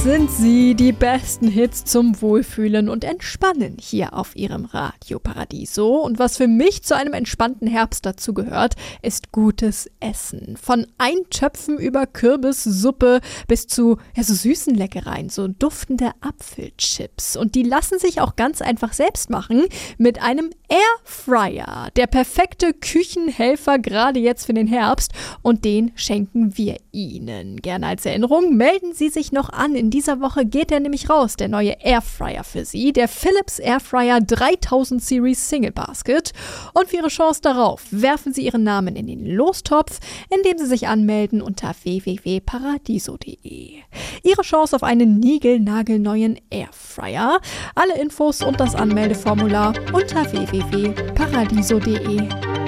sind sie, die besten Hits zum Wohlfühlen und Entspannen hier auf Ihrem Radio Paradiso. Und was für mich zu einem entspannten Herbst dazu gehört, ist gutes Essen. Von Eintöpfen über Kürbissuppe bis zu so süßen Leckereien, so duftende Apfelchips. Und die lassen sich auch ganz einfach selbst machen mit einem Airfryer. Der perfekte Küchenhelfer gerade jetzt für den Herbst. Und den schenken wir Ihnen. Gerne als Erinnerung, melden Sie sich noch an. In dieser Woche geht er nämlich raus, der neue Airfryer für Sie, der Philips Airfryer 3000 Series Single Basket. Und für Ihre Chance darauf werfen Sie Ihren Namen in den Lostopf, indem Sie sich anmelden unter www.paradiso.de. Ihre Chance auf einen niegelnagelneuen Airfryer. Alle Infos und das Anmeldeformular unter www.paradiso.de.